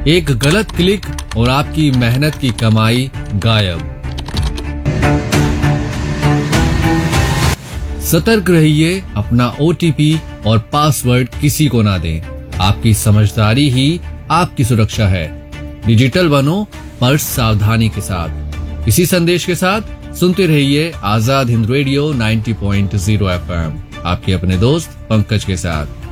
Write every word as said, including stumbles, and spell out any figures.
एक गलत क्लिक और आपकी मेहनत की कमाई गायब। सतर्क रहिए, अपना ओटीपी और पासवर्ड किसी को ना दें। आपकी समझदारी ही आपकी सुरक्षा है। डिजिटल बनो पर सावधानी के साथ। इसी संदेश के साथ सुनते रहिए आजाद हिंद रेडियो नब्बे पॉइंट शून्य एफएम, आपके अपने दोस्त पंकज के साथ।